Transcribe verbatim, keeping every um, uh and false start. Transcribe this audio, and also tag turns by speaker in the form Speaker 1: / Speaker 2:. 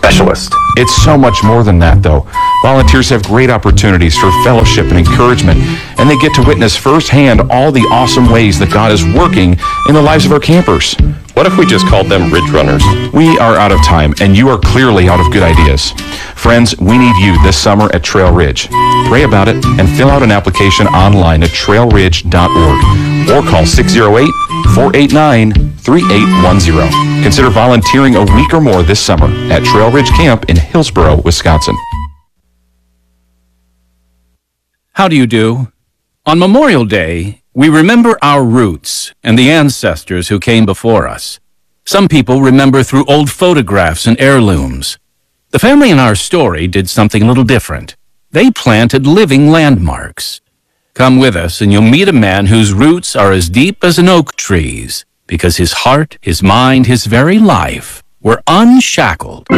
Speaker 1: specialist.
Speaker 2: It's so much more than that, though. Volunteers have great opportunities for fellowship and encouragement, and they get to witness firsthand all the awesome ways that God is working in the lives of our campers.
Speaker 1: What if we just called them Ridge Runners?
Speaker 2: We are out of time, and you are clearly out of good ideas. Friends, we need you this summer at Trail Ridge. Pray about it and fill out an application online at trail ridge dot org or call six oh eight, four eight nine, three eight one zero. Consider volunteering a week or more this summer at Trail Ridge Camp in Hillsboro, Wisconsin.
Speaker 3: How do you do? On Memorial Day, we remember our roots and the ancestors who came before us. Some people remember through old photographs and heirlooms. The family in our story did something a little different. They planted living landmarks. Come with us and you'll meet a man whose roots are as deep as an oak tree's, because his heart, his mind, his very life were unshackled.